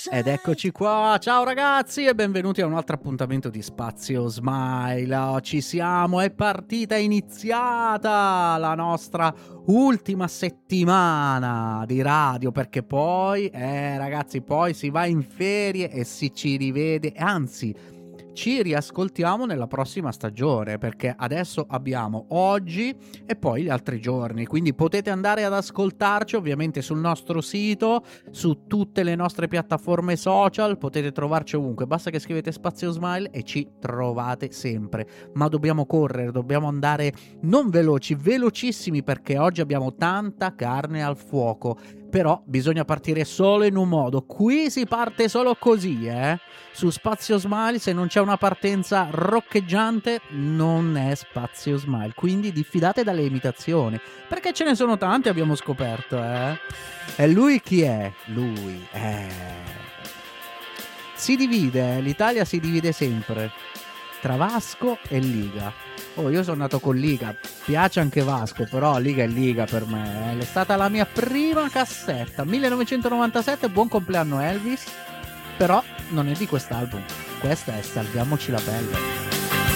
Ed eccoci qua, ciao ragazzi e benvenuti a un altro appuntamento di Spazio Smile. Oh, ci siamo, è partita, è iniziata la nostra ultima settimana di radio, perché poi, ragazzi, poi si va in ferie e si ci rivede, anzi ci riascoltiamo nella prossima stagione, perché adesso abbiamo oggi e poi gli altri giorni, quindi potete andare ad ascoltarci ovviamente sul nostro sito, su tutte le nostre piattaforme social, potete trovarci ovunque, basta che scrivete Spazio Smile e ci trovate sempre. Ma dobbiamo correre, dobbiamo andare non veloci, velocissimi, perché oggi abbiamo tanta carne al fuoco. Però bisogna partire solo in un modo, qui si parte solo così, su Spazio Smile. Se non c'è una partenza roccheggiante non è Spazio Smile, quindi diffidate dalle imitazioni, perché ce ne sono tante, abbiamo scoperto, E lui chi è? Lui si divide, l'Italia si divide sempre tra Vasco e Liga. Oh, io sono nato con Liga, piace anche Vasco, però Liga è Liga per me. È stata la mia prima cassetta, 1997, buon compleanno Elvis, però non è di quest'album. Questa è Salviamoci la pelle.